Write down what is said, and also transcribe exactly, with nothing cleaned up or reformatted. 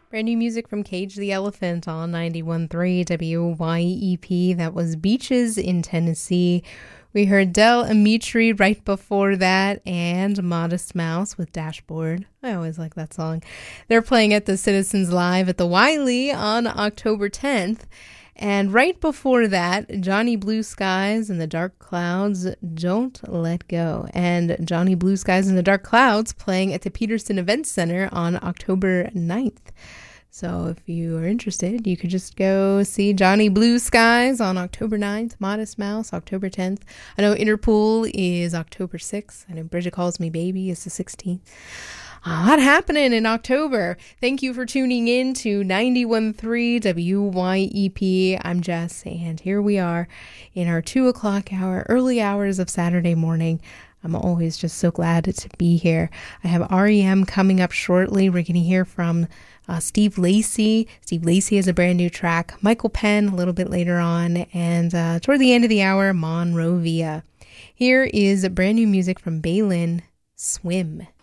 Brand new music from Cage the Elephant on ninety-one point three W Y E P. That was Beaches in Tennessee. We heard Del Amitri right before that, and Modest Mouse with Dashboard. I always like that song. They're playing at the Citizens Live at the Wiley on October tenth. And right before that, Johnny Blue Skies and the Dark Clouds, Don't Let Go. And Johnny Blue Skies and the Dark Clouds playing at the Peterson Events Center on October ninth. So if you are interested, you could just go see Johnny Blue Skies on October ninth, Modest Mouse October tenth. I know Interpol is October sixth. I know Bridget Calls Me Baby is the sixteenth. A lot happening in October. Thank you for tuning in to ninety-one point three W Y E P. I'm Jess, and here we are in our two o'clock hour, early hours of Saturday morning. I'm always just so glad to be here. I have R E M coming up shortly. We're going to hear from uh, Steve Lacy. Steve Lacy has a brand new track. Michael Penn a little bit later on. And uh, toward the end of the hour, Monrovia. Here is brand new music from Balin, Swim.